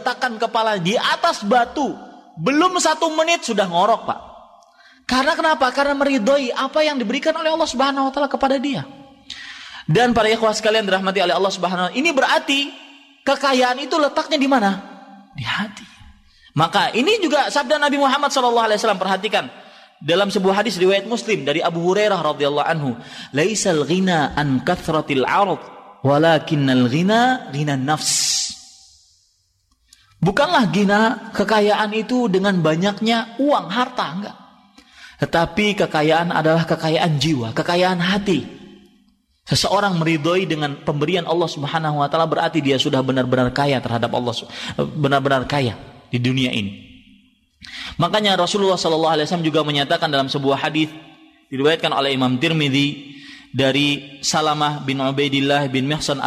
meletakkan kepala di atas batu, belum 1 menit sudah ngorok, Pak. Karena kenapa? Karena meridhoi apa yang diberikan oleh Allah Subhanahu wa taala kepada dia. Dan para ikhwah sekalian dirahmati oleh Allah Subhanahu wa taala, ini berarti kekayaan itu letaknya di mana? Di hati. Maka ini juga sabda Nabi Muhammad SAW, perhatikan. Dalam sebuah hadis riwayat Muslim dari Abu Hurairah radhiyallahu anhu, "Laisal ghina an kathratil 'ard, walakinnal ghina ghinan nafs." Bukanlah ghina kekayaan itu dengan banyaknya uang, harta, enggak. Tetapi kekayaan adalah kekayaan jiwa, kekayaan hati. Seseorang meridhoi dengan pemberian Allah Subhanahu wa taala berarti dia sudah benar-benar kaya terhadap Allah, benar-benar kaya di dunia ini. Makanya Rasulullah SAW juga menyatakan dalam sebuah hadis diriwayatkan oleh Imam Tirmidzi dari Salamah bin Ubaidillah bin Mihsan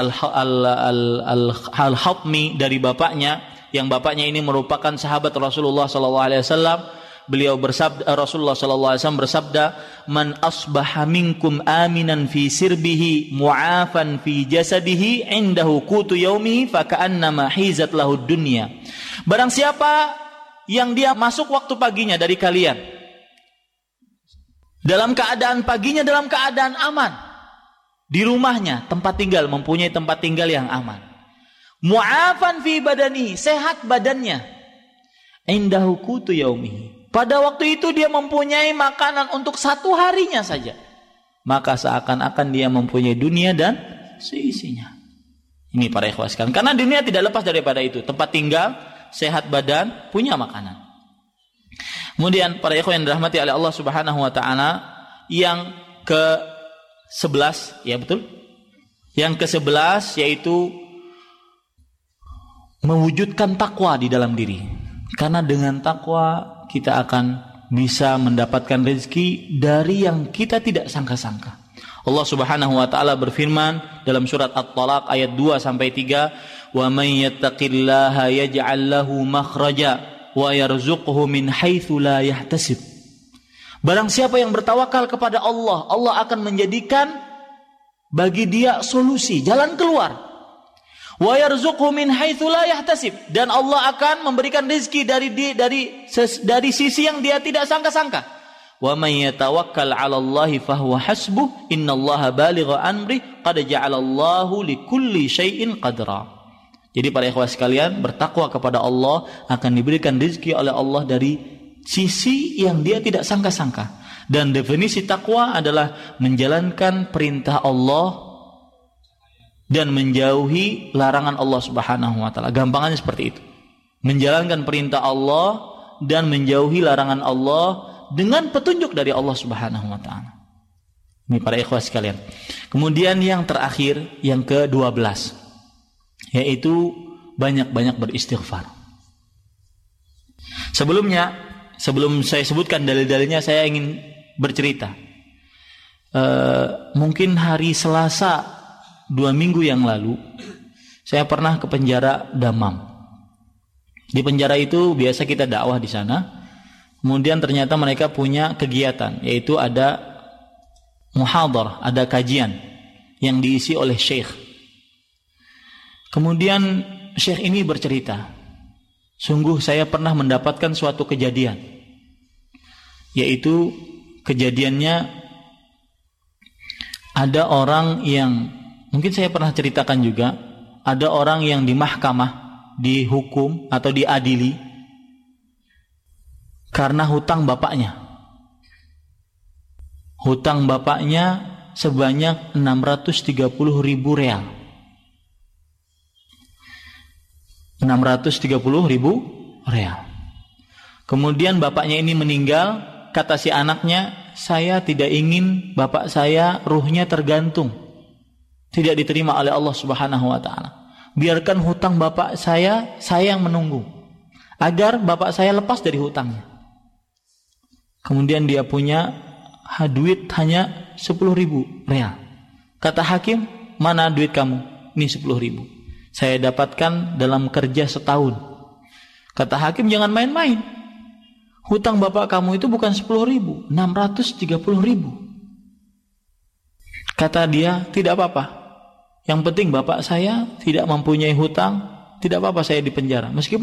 al-Hatmi dari bapaknya, yang bapaknya ini merupakan sahabat Rasulullah SAW. Beliau bersabda, Rasulullah SAW bersabda, "Man asbaha minkum aminan fi sirbihi mu'afan fi jasadihi indahu qutu yaumihi faka'annama hizat lahu dunya." Barang siapa yang dia masuk waktu paginya dari kalian dalam keadaan paginya dalam keadaan aman di rumahnya, tempat tinggal, mempunyai tempat tinggal yang aman, mu'afan fi badani, sehat badannya, indahu qutu yaumihi, pada waktu itu dia mempunyai makanan untuk 1 harinya saja, maka seakan-akan dia mempunyai dunia dan seisinya. Ini para ikhwah sekalian, karena dunia tidak lepas daripada itu, tempat tinggal, sehat badan, punya makanan. Kemudian para ikhwan yang dirahmati oleh Allah Subhanahu wa taala, yang ke-11, ya betul? Yang ke-11 yaitu mewujudkan takwa di dalam diri. Karena dengan takwa kita akan bisa mendapatkan rezeki dari yang kita tidak sangka-sangka. Allah Subhanahu wa taala berfirman dalam surat At-Talaq ayat 2 sampai 3, "Wa may yattaqillaha yaj'al lahu makhraja wa yarzuqhu min haitsu la yahtasib." Barang siapa yang bertawakal kepada Allah, Allah akan menjadikan bagi dia solusi, jalan keluar. Wa yarzuqhu min haitsu la yahtasib, dan Allah akan memberikan rezeki dari sisi yang dia tidak sangka-sangka. Wa may yatawakkal 'ala Allahi fahuwa hasbuh, innallaha balighu amri, qad ja'alallahu likulli syai'in qadra. Jadi para ikhwah sekalian, bertakwa kepada Allah akan diberikan rezeki oleh Allah dari sisi yang dia tidak sangka-sangka. Dan definisi takwa adalah menjalankan perintah Allah dan menjauhi larangan Allah Subhanahu wa taala. Gampangannya seperti itu. Menjalankan perintah Allah dan menjauhi larangan Allah dengan petunjuk dari Allah Subhanahu wa taala. Ini para ikhwah sekalian. Kemudian yang terakhir, yang ke-12, yaitu banyak-banyak beristighfar. Sebelum saya sebutkan dalil-dalilnya, saya ingin bercerita. Mungkin hari Selasa 2 minggu yang lalu, saya pernah ke penjara Damam. Di penjara itu biasa kita dakwah di sana. Kemudian ternyata mereka punya kegiatan, yaitu ada muhadharah, ada kajian yang diisi oleh syekh. Kemudian syekh ini bercerita, sungguh saya pernah mendapatkan suatu kejadian, yaitu kejadiannya ada orang yang, mungkin saya pernah ceritakan juga, ada orang yang di mahkamah dihukum atau diadili karena hutang bapaknya. Hutang bapaknya sebanyak 630.000 real. 630.000 real. Kemudian bapaknya ini meninggal, kata si anaknya, saya tidak ingin bapak saya ruhnya tergantung, tidak diterima oleh Allah Subhanahu wa taala. Biarkan hutang bapak saya yang menunggu, agar bapak saya lepas dari hutangnya. Kemudian dia punya duit hanya 10.000 real. Kata hakim, mana duit kamu? Ini 10.000. Saya dapatkan dalam kerja setahun. Kata hakim, jangan main-main. Hutang bapak kamu itu bukan 10.000, 630.000. Kata dia, tidak apa-apa. Yang penting bapak saya tidak mempunyai hutang, tidak apa-apa saya di penjara. Meskipun